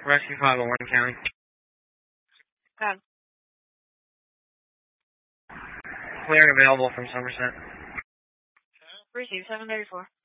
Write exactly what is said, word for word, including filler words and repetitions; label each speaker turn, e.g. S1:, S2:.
S1: Rescue five oh one County.
S2: Got it.
S1: Clear and available from Somerset.
S2: Receive seven thirty-four.